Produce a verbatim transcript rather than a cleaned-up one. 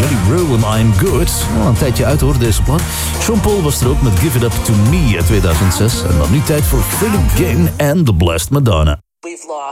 Kelly Rowland, I'm Good. Oh, een tijdje uit hoor, deze plaat. Sean Paul was er ook met Give It Up To Me uit tweeduizend zes. En dan nu tijd voor Philip Gain en The Blessed Madonna.